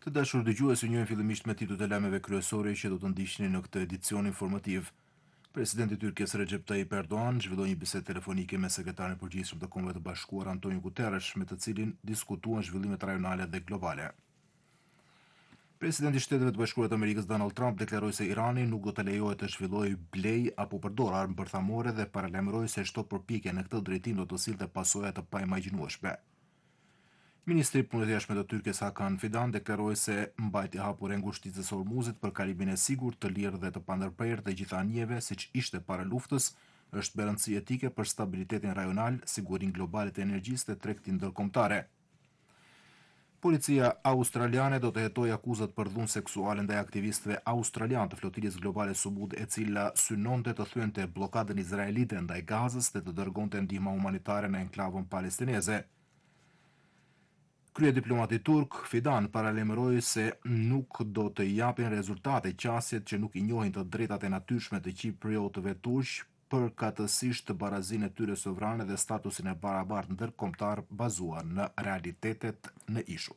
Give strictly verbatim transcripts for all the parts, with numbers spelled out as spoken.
Të dashur dëgjues, u njohim fillimisht me titujt e lajmeve kryesore që do të ndiqni në këtë edicion informativ. Presidenti i Turqisë Recep Tayyip Erdogan zhvilloi një bisedë telefonike me sekretarin e përgjithshëm të Kombeve të Bashkuara Antonio Guterres, me të cilin diskutuan zhvillimet rajonale dhe globale. Presidenti i Shteteve të Bashkuara të Amerikës Donald Trump deklaroi se Irani nuk do të lejohet të zhvillojë blej apo përdor armë bërthamore dhe paralajmëroi se çdo përpjekje në këtë drejtim do të sillte pasoja të paimagjinueshme. Ministri i Punëve të Jashtme të Turqisë Hakan Fidan deklaroi se mbajtja e hapur e ngushticës së Hormuzit për kalimin e sigurt, të lirë dhe të pandërprerë të gjitha anijeve, siç ishte para luftës, është me rëndësi etike për stabilitetin rajonal, sigurinë globale të energjisë dhe tregtinë ndërkombëtare. Policia australiane do të hetojë akuzat për dhunë seksuale ndaj aktivistëve australian të flotilës globale Sumud, e cila synonte të thyente bllokadën izraelite ndaj Gazës dhe të dërgonte ndihmë humanitare në enklavën palestineze. Kryediplomati turk Fidan paralajmëroi se nuk do të japin rezultate qasjet që nuk i njohin të drejtat e natyrshme të kipriotëve turq, përkatësisht barazinë e tyre sovrane dhe statusin e barabartë ndërkombëtar bazuar në realitetet në ishull.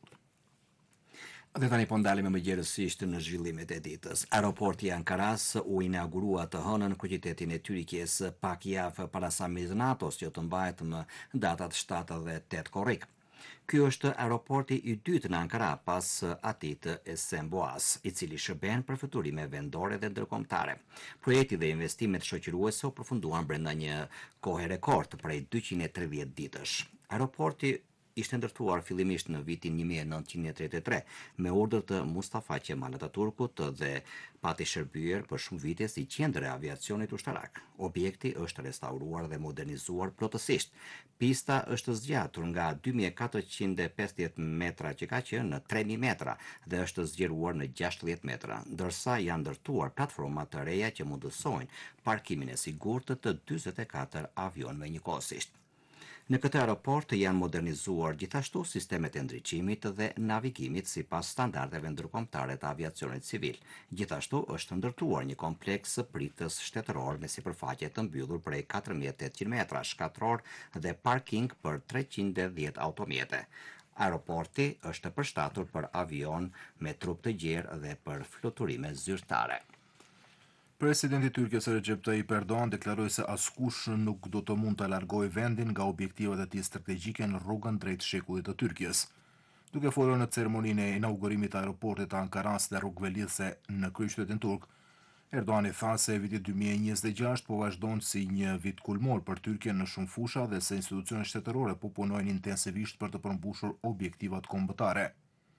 Dhe tani po ndalemi më gjerësisht në zhvillimet e ditës. Aeroporti i Ankaras u inaugurua të hënën kryeqytetin e Turqisë pak javë para samitit NATO-s që të mbahet më datat shtatë dhe tetë korrik. Ky është aeroporti i dytë në Ankara pas atit të Esenboas, i cili shërben për fluturime vendore dhe ndërkombëtare. Projekti dhe investimet shoqëruese u përfunduan brenda një kohe rekord prej dyqind e tridhjetë ditësh. Aeroporti ishte ndërtuar fillimisht në vitin një mijë e nëntëqind e tridhjetë e tre me urdhër të Mustafa Kemal Atatürkut dhe pati shërbyer për shumë vite si qendër e aviacionit ushtarak. Objekti është restauruar dhe modernizuar plotësisht. Pista është zgjatur nga dy mijë e katërqind e pesëdhjetë metra që ka qenë në tre mijë metra dhe është zgjeruar në gjashtëdhjetë metra, ndërsa janë ndërtuar platforma të reja që mundësojnë parkimin e sigurt të dyzet e katër avionëve njëkohësisht. Në këtë aeroport janë modernizuar gjithashtu sistemet e ndriçimit dhe navigimit sipas standardeve ndërkombëtare të aviacionit civil. Gjithashtu është ndërtuar një kompleks pritës shtetëror me sipërfaqe të mbyllur prej katër mijë e tetëqind metra shkatror dhe parking për treqind e dhjetë automjete. Aeroporti është përshtatur për avion me trup të gjerë dhe për fluturime zyrtare. Presidenti i Turqisë Recep Tayyip Erdogan deklaroi se askush nuk do të mund të largojë vendin nga objektivat e tij strategjike në rrugën drejt shekullit të Turqisë. Duke folur në ceremoninë e inaugurimit të aeroportit të Ankaras dhe rrugëve lidhëse në kryeqytetin turk, Erdogan i tha se viti dy mijë e njëzet e gjashtë po vazhdon si një vit kulmor për Turqinë në shumë fusha dhe se institucionet shtetërore po punojnë intensivisht për të përmbushur objektivat kombëtare.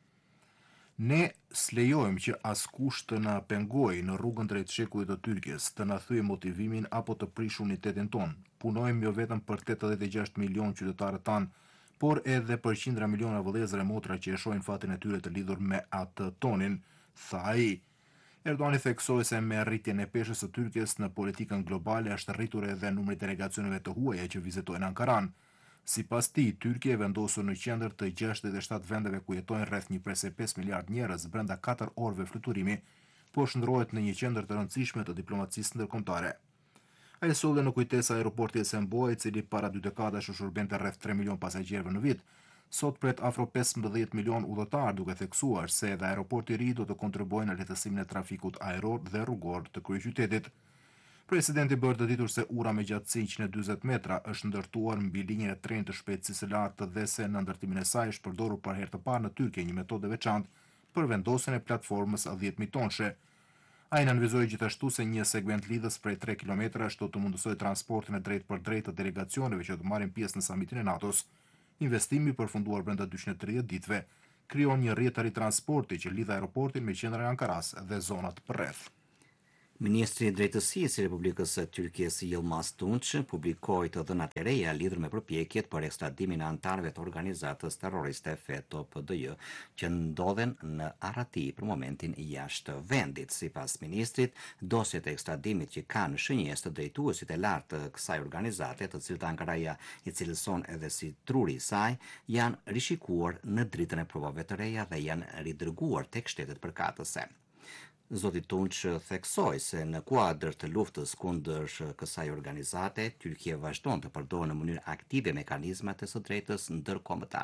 Ne s'lejojmë që askush të na pengojë në rrugën drejt shekullit të Turqisë, të na thyejë motivimin apo të prish unitetin ton. Punojmë jo vetëm për tetëdhjetë e gjashtë milion qytetarët tanë, por edhe për qindra miliona vëllezër e motra që e shohin fatin e tyre të lidhur me atë tonin, tha ai. Erdogan i theksoi se me rritjen e peshës së Turqisë në politikën globale është rritur edhe numri i delegacioneve të huaja që vizitojnë Ankaran. Sipas tij, Turqia e vendosur në qendër të gjashtëdhjetë e shtatë vendeve ku jetojnë rreth një presë pesë miliard njerëz brenda katër orëve fluturimi, po shndrohet në një qendër të rëndësishme të diplomacisë ndërkombëtare. Ai solli në kujtesë aeroporti Esenboa, i cili para dy dekadash u shërbente rreth tre milion pasagjerëve në vit, sot pret afro pesëmbëdhjetë milion udhëtar, duke theksuar se edhe aeroporti i ri do të kontribuojë në lehtësimin e trafikut ajror dhe rrugor të kryeqytetit. Presidenti bërë të ditur se ura me gjatësi njëqind e dyzet metra është ndërtuar mbi linjën e trenit të shpejtësisë së lartë dhe se në ndërtimin e saj është përdorur për herë të parë në Turqi një metodë veçantë për vendosjen e platformës dhjetë mijë tonëshe. Ai nënvizoi gjithashtu se një segment lidhës prej tre kilometrash do të mundësojë transportin e drejtë për drejtë të delegacioneve që do marrin pjesë në samitin e NATO-s. Investimi i përfunduar brenda dyqind e tridhjetë ditëve krijon një rrjet të ri transporti që lidh aeroportin me qendrën e Ankaras dhe zonat përreth. Ministri i Drejtësisë i Republikës së Turqisë Yilmaz Tunç publikoi të dhënat e reja lidhur me përpjekjet për ekstradimin e anëtarëve të organizatës terroriste FETÖ P D J që ndodhen në Arrati për momentin jashtë vendit. Sipas ministrit, dosjet e ekstradimit që kanë shënjesë të drejtuesit e lartë të kësaj organizate, të cilët Ankaraja i cilëson edhe si truri i saj, janë rishikuar në dritën e provave të reja dhe janë ridërguar tek shtetet përkatëse. Zoti Tunç theksoi se në kuadër të luftës kundër kësaj organizate, Turqia vazhdon të përdorë në mënyrë aktive mekanizmat e së drejtës ndërkombëtare.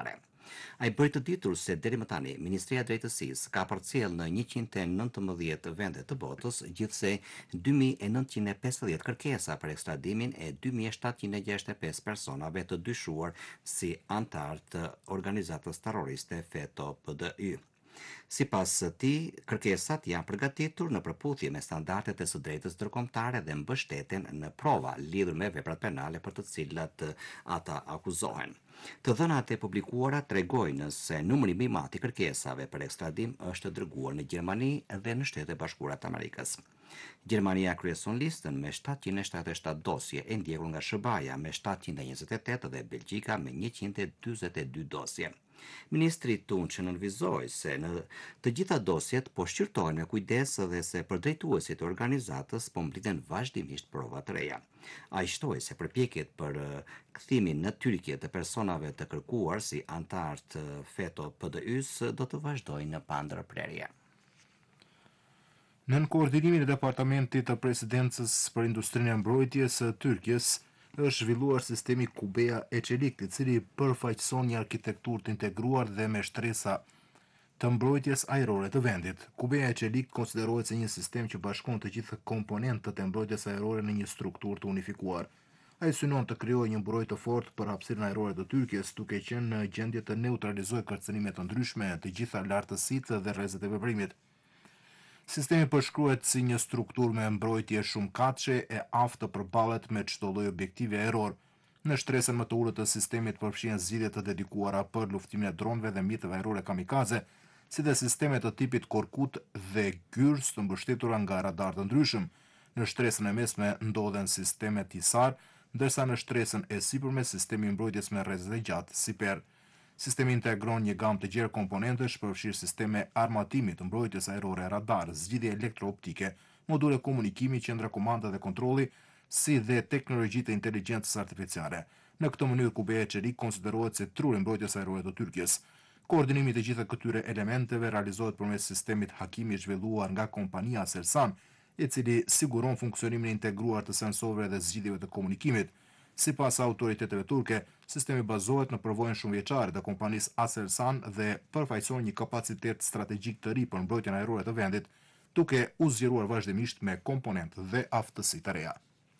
Ai bëri të ditur se deri më tani Ministria e Drejtësisë ka përcjell në njëqind e nëntëmbëdhjetë vende të botës gjithsej dy mijë e nëntëqind e pesëdhjetë kërkesa për ekstradimin e dy mijë e shtatëqind e gjashtëdhjetë e pesë personave të dyshuar si antar të organizatës terroriste FETO P D Y. Sipas tij, kërkesat janë përgatitur në përputhje me standardet e së drejtës ndërkombëtare dhe mbështeten në prova lidhur me veprat penale për të cilat ata akuzohen. Të dhënat e publikuara tregojnë se numri më i madh i kërkesave për ekstradim është dërguar në Gjermani dhe në Shtetet e Bashkuara të Amerikës. Gjermania kryeson listën me shtatëqind e shtatëdhjetë e shtatë dosje, e ndjekur nga S B A-ja me shtatëqind e njëzet e tetë dhe Belgjika me njëqind e dyzet e dy dosje. Ministri Tunç nënvizoi se në të gjitha dosjet po shqyrtohen me kujdes dhe se për drejtuesit e organizatës po mblidhen vazhdimisht prova të reja. Ai shtoi se përpjekjet për kthimin në Tyrki të personave të kërkuar si antar të FETO P D Y-s do të vazhdojnë në pandërprerje. Nën koordinimin e Departamentit të Presidencës për Industrinë e Mbrojtjes së Tyrkisë, është zhvilluar sistemi Kubea e Çelik, i cili përfaqëson një arkitekturë të integruar dhe me shtresa të mbrojtjes ajrore të vendit. Kubea e Çelik konsiderohet si një sistem që bashkon të gjithë komponentët e mbrojtjes ajrore në një strukturë të unifikuar. Ai synon të krijojë një mbrojtje të fortë për hapësirën ajrore të Tyrkisë, duke qenë në gjendje të neutralizojë kërcënime të ndryshme, të gjitha lartësitë dhe rrezet e veprimit. Sistemi përshkruhet si një strukturë me mbrojtje shumëkatëshe e aftë të përballet me çdo lloj objektivi ajror. Në shtresën më të ulët të sistemit përfshihen zgjidhje të dedikuara për luftimin e dronëve dhe mjeteve ajrore kamikaze, si dhe sisteme të tipit Korkut dhe Gyrs të mbështetura nga radar të ndryshëm. Në shtresën e mesme ndodhen sistemet Hisar, ndërsa në shtresën e sipërme sistemi i mbrojtjes me rrezet e gjatë Siper. Sistemi integron një gamë të gjerë komponentesh, përfshirë sisteme armatimi të mbrojtjes ajrore, radar, zgjidhje elektrooptike, module komunikimi, qendra komande dhe kontrolli, si dhe teknologji të inteligjencës artificiale. Në këtë mënyrë Kubea e Çelik konsiderohet si truri i mbrojtjes ajrore të Tyrkisë. Koordinimi i të gjitha këtyre elementeve realizohet përmes sistemit hakimi i zhvilluar nga kompania Aselsan, i cili siguron funksionimin e integruar të sensorëve dhe zgjidhjeve të komunikimit. Sipas autoriteteve turke, sistemi bazohet në përvojën shumëvjeçare të kompanisë Aselsan dhe përfaqëson një kapacitet strategjik të ri për mbrojtjen ajrore të vendit, duke u zgjeruar vazhdimisht me komponentë dhe aftësi të reja.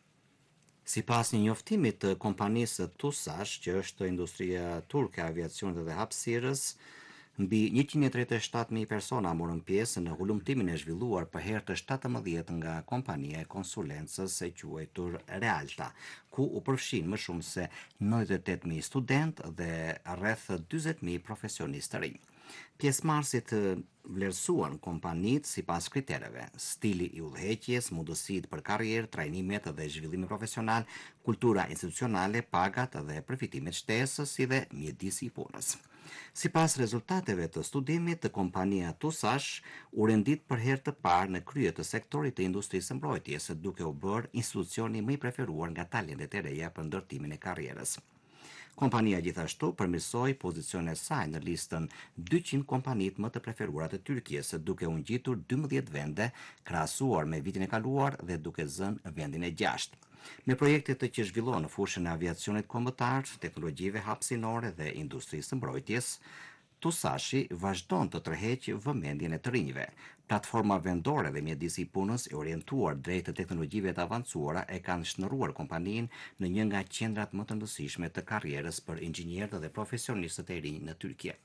Sipas një njoftimi të kompanisë TUSASH, që është industria turke e aviacionit dhe hapësirës, mbi njëqind e tridhjetë e shtatë mijë persona morën pjesë në hulumtimin e zhvilluar për herë të shtatëmbëdhjetë nga kompania e konsulencës e quajtur Realta, ku u përfshin më shumë se nëntëdhjetë e tetë mijë studentë dhe rreth dyzet mijë profesionistë të rinj. Pjesëmarrësit vlerësuan kompanitë sipas kritereve: stili i udhëheqjes, mundësitë për karrierë, trajnimet dhe zhvillimi profesional, kultura institucionale, pagat dhe përfitimet shtesës, si dhe mjedisi i punës. Sipas rezultateve të studimit, kompania TUSASH u rendit për herë të parë në krye të sektorit të industrisë së mbrojtjes, duke u bërë institucioni më i preferuar nga talentet e reja për ndërtimin e karrierës. Kompania gjithashtu përmirësoi pozicionin e saj në listën dyqind kompanitë më të preferuara të Tyrkisë, duke u ngjitur dymbëdhjetë vende krahasuar me vitin e kaluar dhe duke zënë vendin e gjashtë. Me projektet të që zhvillon në fushën e aviacionit kombëtar, teknologjive hapësinore dhe industrisë së mbrojtjes, TUSASH vazhdon të tërheqë vëmendjen e të rinjve. Platforma vendore dhe mjedisi i punës e orientuar drejt të teknologjive të avancuara e kanë shndërruar kompaninë në një nga qendrat më të rëndësishme të karrierës për inxhinierët dhe profesionistët e rinj në Tyrki.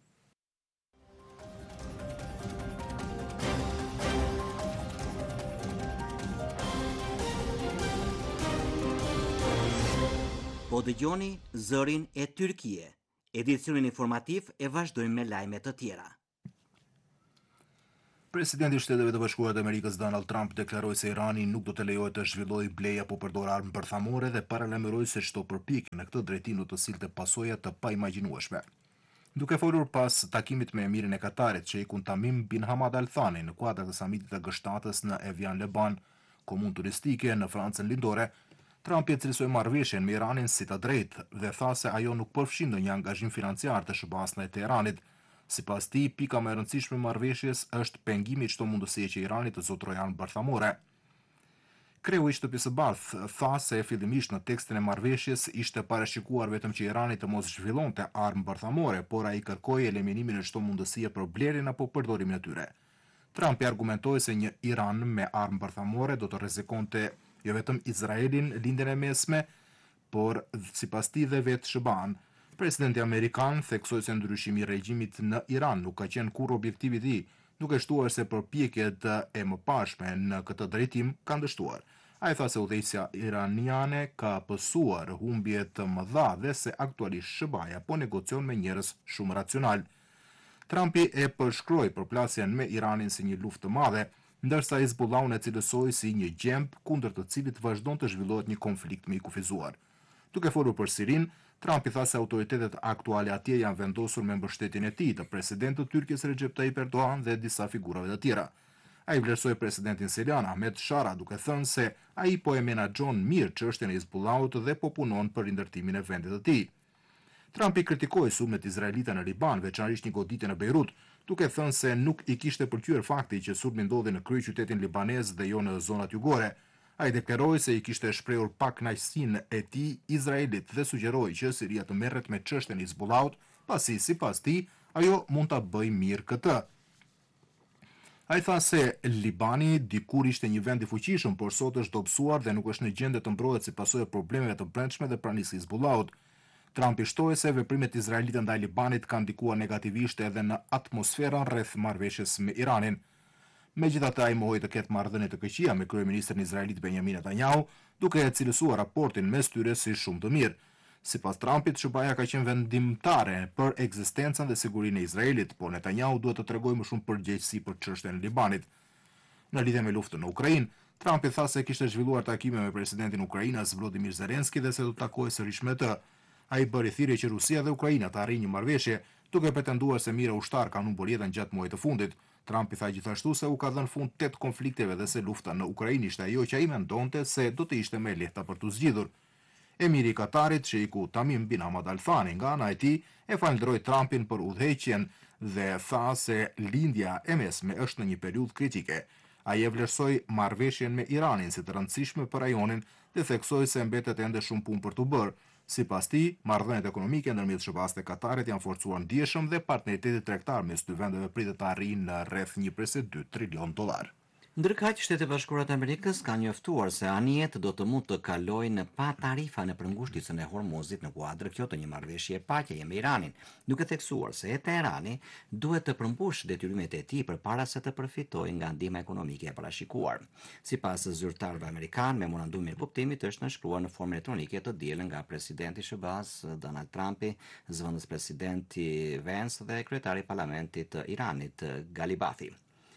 Po dëgjoni Zërin e Tyrkie. Edicionin informativ e vazhdojmë me lajme të tjera. Presidenti i Shteteve të Bashkuara të Amerikës Donald Trump deklaroi se Irani nuk do të lejohet të zhvillojë blej apo përdor armë bërthamore dhe paralajmëroi se çdo përpjekje në këtë drejtim do të sillte pasoja të paimagjinueshme. Duke folur pas takimit me emirin e Katarit, Sheikun Tamim bin Hamad Al Thani, në kuadër të samitit të G shtatës në Evian Leban, komunë turistike në Francën lindore, Trump e cilësoi marrëveshjen me Iranin si të drejtë dhe tha se ajo nuk përfshin ndonjë angazhim financiar të S B A-s ndaj Teheranit. Sipas tij, pika më e rëndësishme e marrëveshjes është pengimi i çdo mundësie që Irani të zotrojë armë bërthamore. Kreu i shtëpisë së Bardhë tha se fillimisht në tekstin e marrëveshjes ishte parashikuar vetëm që Irani të mos zhvillonte armë bërthamore, por ai kërkoi eliminimin e çdo mundësie për blerjen apo përdorimin e tyre. Trumpi argumentoi se një Iran me armë bërthamore do të rrezikonte jo vetëm Izraelin lindjen e mesme, por sipas tij dhe vetë Shëban. Presidenti amerikan theksoi se ndryshimi i regjimit në Iran nuk ka qenë kurrë objektivi i tij, duke shtuar se përpjekjet e mëparshme në këtë drejtim kanë dështuar. Ai tha se udhëheqësia iraniane ka pësuar humbje të mëdha dhe se aktualisht Shëbaja po negocion me njerëz shumë racional. Trumpi e përshkroi përplasjen me Iranin si një luftë të madhe, ndërsa Hezbollahun e cilësoi si një gjemb kundër të cilit vazhdon të zhvillohet një konflikt më i kufizuar. Duke folur për Sirin, Trumpi tha se autoritetet aktuale atje janë vendosur me mbështetjen e tij, të presidentit të Turqisë Recep Tayyip Erdogan dhe disa figurave të tjera. Ai vlerësoi presidentin sirian Ahmed Shara duke thënë se ai po e menaxhon mirë çështjen e Hezbollahut dhe po punon për rindërtimin e vendit të tij. Trumpi kritikoi sulmet izraelite në Liban, veçanërisht një goditje në Beirut, duke thënë se nuk i kishte pëlqyer fakti që sulmi ndodhi në kryeqytetin libanez dhe jo në zonat jugore. Ai deklaroi se i kishte shprehur pakënaqësinë e tij Izraelit dhe sugjeroi që Siria të merret me çështjen e Hezbollahut, pasi sipas tij ajo mund ta bëjë mirë këtë. Ai tha se Libani dikur ishte një vend i fuqishëm, por sot është dobësuar dhe nuk është në gjendje të mbrohet si pasojë e problemeve të brendshme dhe pranisë Hezbollahut. Trumpi shtoi se veprimet izraelite ndaj Libanit kanë ndikuar negativisht edhe në atmosferën rreth marrëveshjes me Iranin. Megjithatë, ai mohoi të ketë marrëdhënie të këqija me kryeministrin izraelit Benjamin Netanyahu, duke e cilësuar raportin mes tyre si shumë të mirë. Sipas Trumpit, Shëbaja ka qenë vendimtare për ekzistencën dhe sigurinë e Izraelit, por Netanyahu duhet të tregojë më shumë përgjegjësi për çështjen e Libanit. Në lidhje me luftën në Ukrainë, Trumpi tha se kishte zhvilluar takime me presidentin e Ukrainës Volodymyr Zelensky dhe se do të takojë sërish me të. Ai bëri thirrje që Rusia dhe Ukraina të arrijnë një marrëveshje, duke pretenduar se mira ushtar kanë humbur jetën gjatë muajit të fundit. Trumpi tha gjithashtu se u ka dhënë fund tetë konflikteve dhe se lufta në Ukrainë ishte ajo që ai mendonte se do të ishte më e lehta për t'u zgjidhur. Emiri i Katarit, Sheiku Tamim bin Hamad Al Thani, nga ana e tij, e falenderoi Trumpin për udhëheqjen dhe tha se lindja e mesme është në një periudhë kritike. Ai e vlerësoi marrëveshjen me Iranin si të rëndësishme për rajonin dhe theksoi se mbetet ende shumë punë për t'u bërë. Sipas tij, marrëdhëniet ekonomike ndërmjet Shëbasë dhe Katarit janë forcuar ndjeshëm dhe partneriteti tregtar mes dy vendeve pritet të arrijnë në rreth një presë dy trilion dollar. Ndërkaq, Shtetet Bashkuara të Amerikës kanë njoftuar se anijet do të mund të kalojnë pa tarifa në përngushtitjen e Hormuzit në kuadër kjo të një marrëveshje paqeje me Iranin, duke theksuar se Teherani duhet të përmbushë detyrimet e tij përpara se të përfitojë nga ndihma ekonomike e parashikuar. Sipas zyrtarëve amerikanë, memorandumi i kuptimit është nënshkruar në formë elektronike të dielën nga presidenti i S B A-s Donald Trumpi, zëvendës presidenti Vance dhe kryetari i parlamentit të Iranit Galibafi.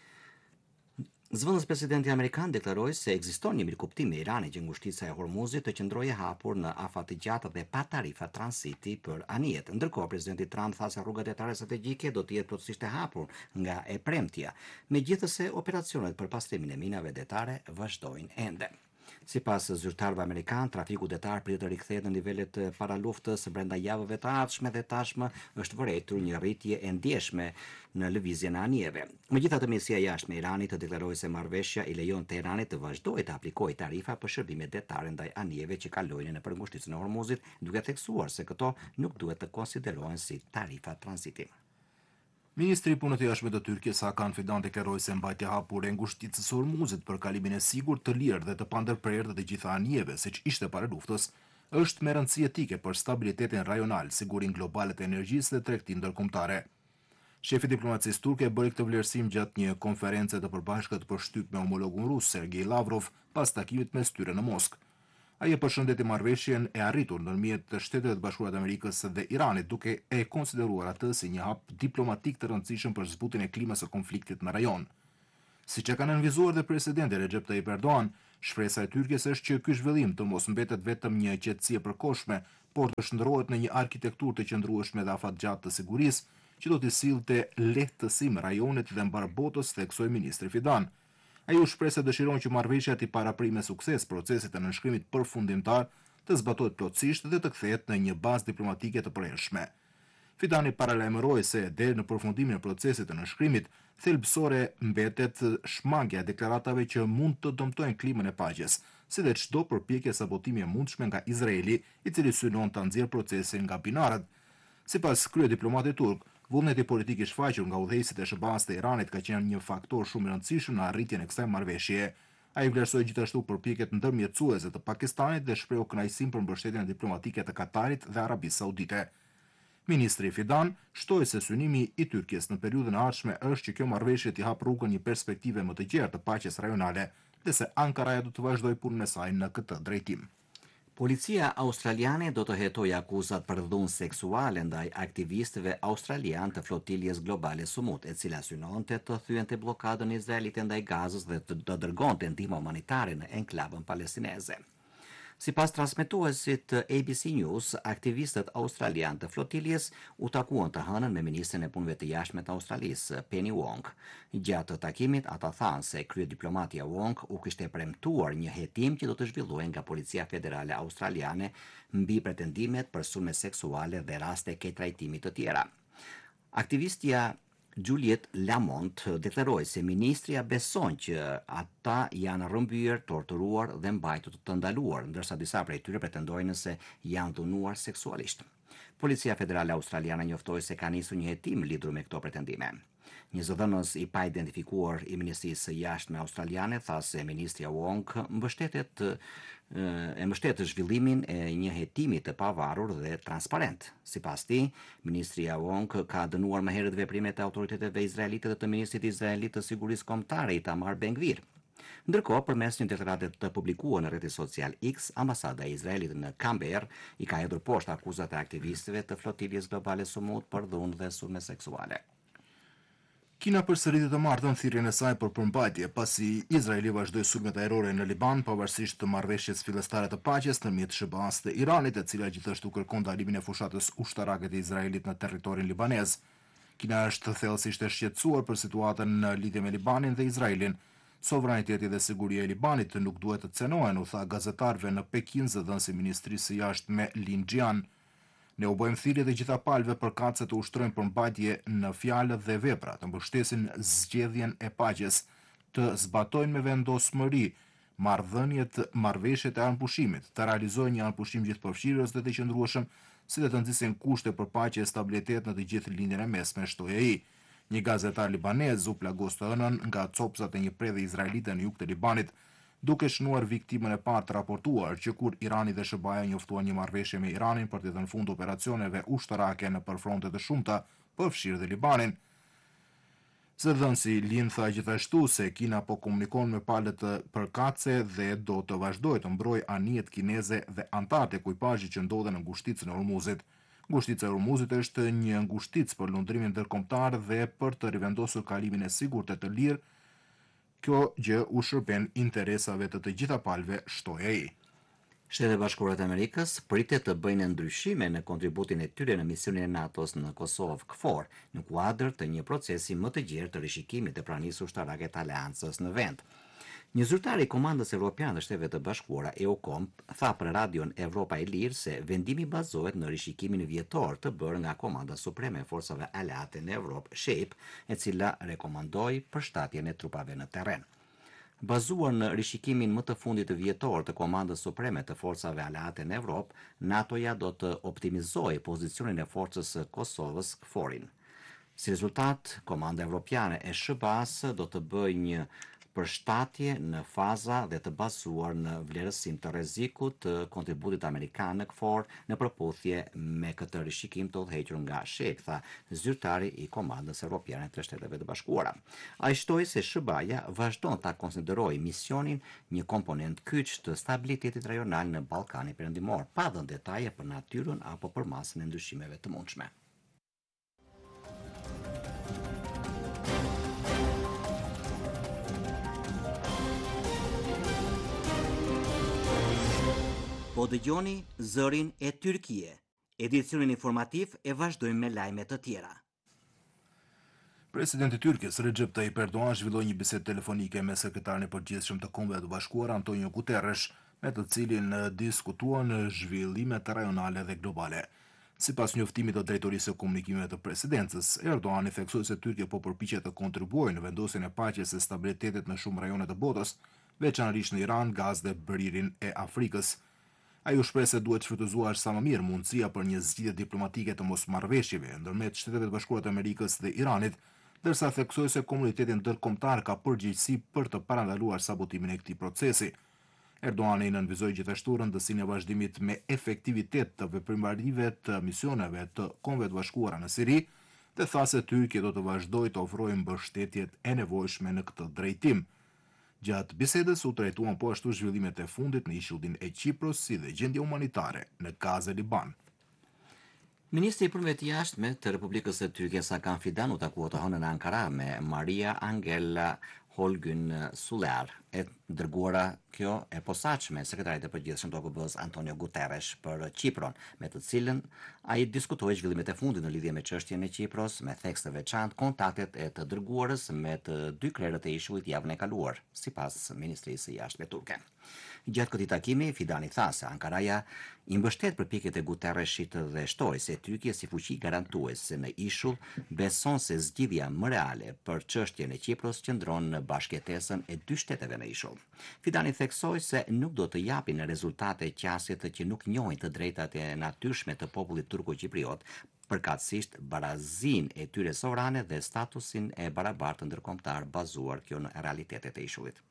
Zëvendës presidenti amerikan deklaroi se ekziston një mirëkuptim me Iranin që ngushtica e Hormuzit të qëndrojë hapur në afat të gjatë dhe pa tarifa transiti për anijet. Ndërkohë, presidenti Trump tha se rruga detare strategjike do të jetë plotësisht e hapur nga e premtja, megjithëse operacionet për pastrimin e minave detare vazhdojnë ende. Sipas zyrtarëve amerikan, trafiku detar pritet të rikthehet në nivelet para luftës brenda javëve të ardhshme dhe tashmë është vërejtur një rritje e ndjeshme në lëvizjen e anijeve. Megjithatë, Ministria e Jashtme e Iranit deklaroi se marrëveshja i lejon Teheranit të vazhdojë të aplikojë tarifa për shërbimet detare ndaj anijeve që kalojnë në përngushtitjen e Hormuzit, duke theksuar se këto nuk duhet të konsiderohen si tarifa tranziti. Ministri i Punës së Jashtme të Turqisë Hakan Fidan deklaroi se mbajtja e hapur e ngushticës së Hormuzit për kalimin e sigurt, të lirë dhe të pandërprerë të gjitha anijeve, siç ishte para luftës, është me rëndësi etike për stabilitetin rajonal, sigurinë globale të energjisë dhe tregtinë ndërkombëtare. Shefi i diplomacisë turke bëri këtë vlerësim gjatë një konference të përbashkët për shtyp me homologun rus Sergej Lavrov pas takimit mes tyre në Moskë. Ai e përshëndeti marrëveshjen e arritur ndërmjet Shtetit të Bashkuara të Amerikës dhe Iranit, duke e konsideruar atë si një hap diplomatik të rëndësishëm për zbutjen e klimës së konfliktit në rajon. Siç e ka nënvizuar dhe presidenti Recep Tayyip Erdogan, shpresa e Turqisë është që ky zhvillim të mos mbetet vetëm një qetësi e përkohshme, por të shndërrohet në një arkitekturë të qëndrueshme dhe afatgjatë të sigurisë, që do të sillte lehtësim rajonit dhe mbar botës, theksoi ministri Fidan. Ai u shpreh se dëshiron që marrëveshja të paraprijë me sukses procesit të nënshkrimit përfundimtar, të zbatohet plotësisht dhe të kthehet në një bazë diplomatike të përhershme. Fidani paralajmëroi se deri në përfundimin e procesit të nënshkrimit, thelbësore mbetet shmangja e deklaratave që mund të dëmtojnë klimën e paqes, si dhe çdo përpjekje sabotimi e mundshme nga Izraeli, i cili synon ta nxjerrë procesin nga binarët. Sipas kryediplomatit turk, vullneti politik i shfaqur nga udhëheqësit e Sh B A-s të Iranit ka qenë një faktor shumë i rëndësishëm në arritjen e kësaj marrëveshjeje. Ai vlerësoi gjithashtu përpjekjet ndërmjetësuese të Pakistanit dhe shprehu kënaqësinë për mbështetjen diplomatike të Katarit dhe Arabisë Saudite. Ministri Fidan shtoi se synimi i Tyrkisë në periudhën e ardhshme është që kjo marrëveshje t'i hap rrugën një perspektive më të gjerë të paqes rajonale, dhe se Ankaraja do të vazhdojë punën e saj në këtë drejtim. Policia australiane do të hetojë akuzat për dhunë seksuale ndaj aktivistëve australian të flotiljes globale Sumut, e cila synonte të thyente bllokadën izraelite ndaj Gazës dhe të dërgonte ndihmë humanitare në enklavën palestineze. Sipas transmetuesit A B C News, aktivistët australian të flotiljes u takuan të hënën me ministrin e punëve të jashtme të Australisë, Penny Wong. Gjatë takimit, ata thanë se kryediplomatja Wong u kishte premtuar një hetim që do të zhvillohej nga Policia Federale Australiane mbi pretendimet për sulme seksuale dhe raste keqtrajtimi të tjera. Aktivistja Juliet Lamont deklaroi se ministria beson që ata janë rrëmbyer, torturuar dhe mbajtur të ndaluar, ndërsa disa prej tyre pretendojnë se janë dhunuar seksualisht. Policia Federale Australiane njoftoi se ka nisur një hetim lidhur me këto pretendime. Një zëdhënës i pa identifikuar i Ministrisë së Jashtme australiane tha se ministria Wong mbështetet e mbështet zhvillimin e një hetimi të pavarur dhe transparent. Sipas tij, ministria Wong ka dënuar më herët veprimet e autoriteteve izraelite dhe të ministrit izraelit të sigurisë kombëtare Itamar Ben-Gvir. Ndërkohë, përmes një deklarate të publikuar në rrjetin social X, ambasada e Izraelit në Canberra i ka hedhur poshtë akuzat e aktivistëve të flotiljes globale Sumut për dhunë dhe sulme seksuale. Kina përsëriti të martën thirrjen e saj për përmbajtje, pasi Izraeli vazhdoi sulmet ajrore në Liban, pavarësisht të marrëveshjes fillestare të paqes ndërmjet Sh B A-s të Iranit, e cila gjithashtu kërkon ndalimin e fushatës ushtarake të Izraelit në territorin libanez. Kina është thellësisht e shqetësuar për situatën në lidhje me Libanin dhe Izraelin. Sovraniteti dhe siguria e Libanit nuk duhet të cenohen, u tha gazetarëve në Pekin zëdhënësi i Ministrisë së Jashtme Lin Jian. Ne u bëjmë thirrje të gjitha palëve përkatëse të ushtrojnë përmbajtje në fjalë dhe vepra, të mbështesin zgjedhjen e paqes, të zbatojnë me vendosmëri marrëdhëniet, marrëveshjet e anëpushimit, të realizojnë një anëpushim gjithëpërfshirës dhe të qëndrueshëm, si dhe të nxisin kushte për paqe e stabilitet në të gjithë lindjen e mesme, shtoi ai. Një gazetar libanez u plagos të hënën nga copsat e një predhe izraelite në jug të Libanit, duke shënuar viktimën e parë të raportuar që kur Irani dhe Sh B A-ja njoftuan një marrëveshje me Iranin për të dhënë fund operacioneve ushtarake në përfronte të shumta, përfshirë dhe Libanin. Zëdhënësi Lin tha gjithashtu se Kina po komunikon me palët të përkatëse dhe do të vazhdojë të mbrojë anijet kineze dhe antarët e ekipazhit që ndodhen në ngushticën e Hormuzit. Ngushtica e Hormuzit është një ngushticë për lundrimin ndërkombëtar dhe për të rivendosur kalimin e sigurt e të lirë. Kjo gjë u shërben interesave të të gjitha palëve, shtoi ai. Shtetet e Bashkuara të Amerikës pritet të bëjnë ndryshime në kontributin e tyre në misionin e NATO-s në Kosovë K F O R, në kuadër të një procesi më të gjerë të rishikimit të pranisë ushtarake të aleancës në vend. Një zyrtar i Komandës Evropiane të Shteteve të Bashkuara E U C O M tha për radion Evropa e Lirë se vendimi bazohet në rishikimin vjetor të bërë nga Komanda Supreme e Forcave Aleate në Evropë, SHAPE, e cila rekomandoi përshtatjen e trupave në terren. Bazuar në rishikimin më të fundit të vjetor të Komandës Supreme të Forcave Aleate në Evropë, NATO-ja do të optimizojë pozicionin e forcës së Kosovës K F O R-in. Si rezultat, Komanda Evropiane e Sh B A-s do të bëjë një përshtatje në faza dhe të bazuar në vlerësim të rrezikut të kontributit amerikan në K F O R në përputhje me këtë rishikim të udhëhequr nga SHAPE, tha zyrtari i Komandës Evropiane të Shteteve të Bashkuara. Ai shtoi se Sh B A-ja vazhdon ta konsiderojë misionin një komponent kyç të stabilitetit rajonal në Ballkanin Perëndimor, pa dhënë detaje për natyrën apo për masën e ndryshimeve të mundshme. Po dëgjoni zërin e Tyrkie. Edicionin informativ e vazhdojmë me lajme të tjera. Presidenti i Tyrkisë Recep Tayyip Erdogan zhvilloi një bisedë telefonike me sekretarin e përgjithshëm të Kombeve të Bashkuara Antonio Guterres, me të cilin diskutuan zhvillimet rajonale dhe globale. Sipas njoftimit të drejtorisë së komunikimeve të presidencës, Erdoani theksoi se Tyrkia po përpiqet të kontribuojë në vendosjen e paqes e stabilitetit në shumë rajone të botës, veçanërisht në Iran, Gaz dhe Bëririn e Afrikës. Ai u shpreh se duhet shfrytëzuar sa më mirë mundësia për një zgjidhje diplomatike të mosmarrëveshjeve ndërmjet Shteteve të Bashkuara të Amerikës dhe Iranit, ndërsa theksoi se komuniteti ndërkombëtar ka përgjegjësi për të parandaluar sabotimin e këtij procesi. Erdoani nënvizoi gjithashtu rëndësinë e vazhdimit me efektivitet të veprimtarive të misioneve të Kombeve të Bashkuara në Siri dhe tha se Tyrkia do të vazhdojë të ofrojë mbështetjet e nevojshme në këtë drejtim. Gjatë bisedës u trajtuan po ashtu zhvillimet e fundit në ishullin e Qipros si dhe gjendja humanitare në Gazë e Liban. Ministri i Punëve të Jashtme të Republikës së Tyrkisë Hakan Fidan u takua të hënën në Ankara me Maria Angela Holgyn Suler, e dërguara kjo e posaçme sekretarit e përgjithshëm të O K B-s Antonio Guterres për Qipron, me të cilën ai diskutoi zhvillimet e fundit në lidhje me çështjen e Qipros, me theks të veçantë kontaktet e të dërguarës me të dy krerët e ishullit javën e kaluar, sipas Ministrisë së Jashtme turke. Gjatë këtij takimi, Fidani tha se Ankaraja i mbështet përpjekjet e Guterresit dhe shtoi se Tyrkia si fuqi garantuese në ishull beson se zgjidhja më reale për çështjen e Qipros qëndron në bashkëtesën e dy shteteve në ishull. Fidani theksoi se nuk do të japin rezultate qasjet që nuk njohin të drejtat e natyrshme të popullit turko-qipriot, përkatësisht barazin e tyre sovrane dhe statusin e barabartë ndërkombëtar bazuar kjo në realitetet e ishullit.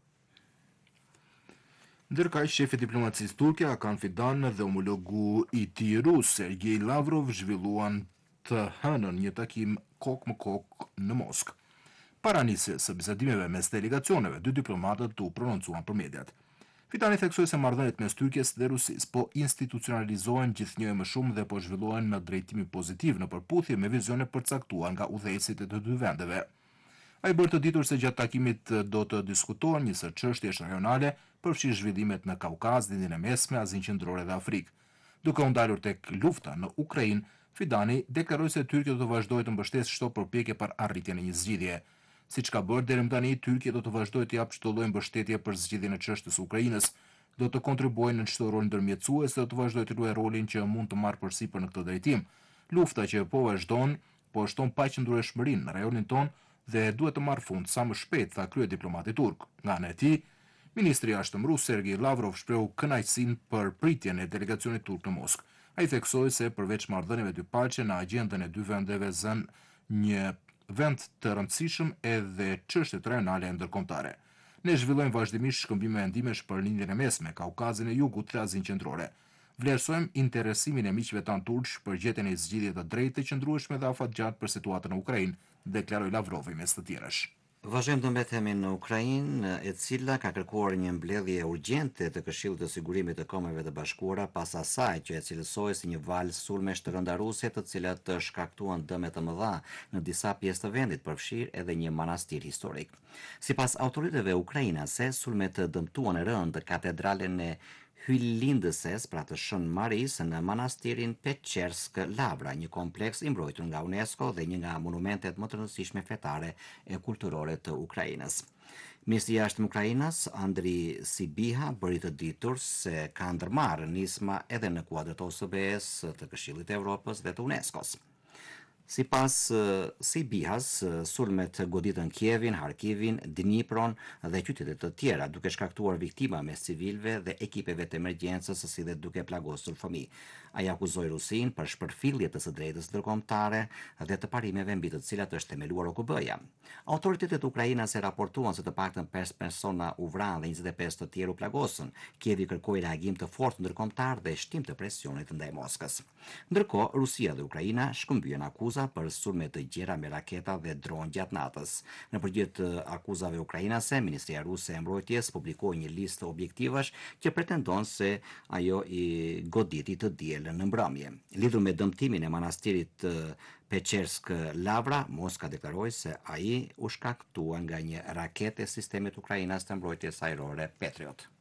Ndërkaq, shefi diplomacisë turke Hakan Fidan dhe homologu i tij rus Sergej Lavrov zhvilluan të hënën një takim kokë më kokë në Moskë. Para nisjes së bisedimeve mes delegacioneve, dy diplomatët u prononcuan për mediat. Fidani theksoi se marrëdhëniet mes Turqisë dhe Rusisë po institucionalizohen gjithnjë më shumë dhe po zhvillohen në drejtimi pozitiv në përputhje me vizione përcaktuar nga udhëheqësit e të dy vendeve. Ai bërë të ditur se gjatë takimit do të diskutohen njësë çështjesh rajonale, përfshirë zhvillimet në Kaukaz, Lindjen e Mesme, Azinë Qendrore dhe Afrikë. Duke u ndalur tek lufta në Ukrainë, Fidani deklaroi se Tyrkia do të vazhdojë të mbështesë çdo përpjekje për arritjen e një zgjidhje. Siç ka bërë deri më tani, Tyrkia do të vazhdojë të japë çdo lloj mbështetje për zgjidhjen e çështjes së Ukrainës, do të kontribuojë në çdo rol ndërmjetësues dhe do të vazhdojë të luajë rolin që mund të marrë përsipër në këtë drejtim. Lufta që po vazhdon, po shton paqëndrueshmërinë në rajonin ton dhe duhet të marrë fund sa më shpejt, tha krye diplomati turk. Nga ana e tij, ministri i jashtëm rus Sergej Lavrov shprehu kënaqësinë për pritjen e delegacionit turk në Moskë. Ai theksoi se përveç marrëdhënieve dypaqe në agjendën e dy vendeve zën një vend të rëndësishëm edhe çështjet rajonale ndërkombëtare. Ne zhvillojmë vazhdimisht shkëmbime mendimesh për Lindjen e Mesme, Kaukazin e Jugut dhe Azinë Qendrore. Vlerësojmë interesimin e miqve tanë turq për gjetjen e zgjidhje të drejtë të qëndrueshme dhe afatgjatë për situatën në Ukrainë, deklaroi Lavrovi mes të tjerësh. Vazhdojmë të mbetemi në Ukrainë, e cila ka kërkuar një mbledhje urgjente të Këshillit të Sigurimit të Kombeve të Bashkuara pas asaj që e cilësoi si një valë sulmesh të rënda ruse, të cilat shkaktuan dëme të mëdha në disa pjesë të vendit, përfshirë edhe një manastir historik. Sipas autoriteve ukrainase, sulmet dëmtuan rënd katedralen e hyllindëses, pra të Shën Marisë, në manastirin Pechersk Lavra, një kompleks i mbrojtur nga UNESCO dhe një nga monumentet më të rëndësishme fetare e kulturore të Ukrainës. Ministri i Jashtëm Ukrainës, Andriy Sybiha, bëri të ditur se ka ndërmarrë nisma edhe në kuadër të O S B E-s, të Këshillit të Evropës dhe të UNESCO-s. Sipas Sybihas, sulmet goditën Kievin, Harkivin, Dnipron dhe qytete të tjera, duke shkaktuar viktima mes civilëve dhe ekipeve të emergjencës, si dhe duke plagosur fëmijë. Ai akuzoi Rusinë për shpërfillje të së drejtës ndërkombëtare dhe të parimeve mbi të cilat është themeluar O K B-ja. Autoritetet ukrainase raportuan se të paktën pesë persona u vranë dhe njëzet e pesë të tjerë u plagosën. Kievi kërkoi reagim të fortë ndërkombëtar dhe shtim të presionit ndaj Moskës. Ndërkohë, Rusia dhe Ukraina shkëmbyen akuza për sulme të gjera me raketa dhe dronë gjatë natës. Në përgjigje të akuzave ukrainase, Ministria Ruse e Mbrojtjes publikoi një listë objektivash që pretendon se ajo i goditi të dielën në mbrëmje. Lidhur me dëmtimin e manastirit Pechersk Lavra, Moska deklaroi se ai u shkaktua nga një raketë e sistemit ukrainas të mbrojtjes ajrore Patriot.